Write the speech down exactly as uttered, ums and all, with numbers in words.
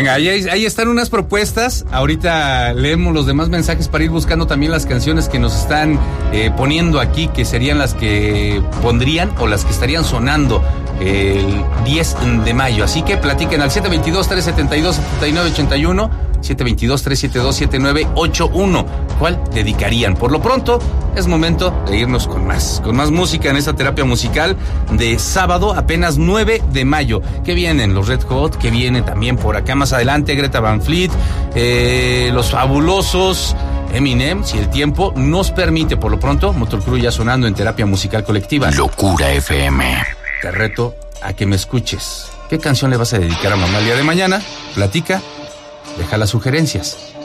Venga, ahí, ahí están unas propuestas. Ahorita leemos los demás mensajes para ir buscando también las canciones que nos están eh, poniendo aquí, que serían las que pondrían o las que estarían sonando el diez de mayo. Así que platiquen al siete dos dos, tres siete dos, siete nueve ocho uno, siete dos dos, tres siete dos, siete nueve ocho uno. ¿Cuál dedicarían? Por lo pronto, es momento de irnos con más, con más música en esta terapia musical de sábado, apenas nueve de mayo. ¿Qué vienen? Los Red Hot, que viene también por acá más adelante, Greta Van Fleet, eh, Los Fabulosos, Eminem, si el tiempo nos permite. Por lo pronto, Motley Crue ya sonando en terapia musical colectiva. Locura F M. Te reto a que me escuches. ¿Qué canción le vas a dedicar a mamá el día de mañana? Platica, deja las sugerencias.